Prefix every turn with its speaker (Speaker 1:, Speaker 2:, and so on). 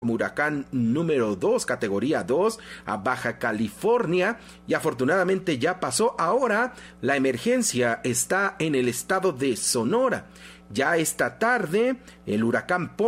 Speaker 1: huracán número 2, categoría 2, a Baja California, y afortunadamente ya pasó. Ahora la emergencia está en el estado de Sonora. Ya esta tarde el huracán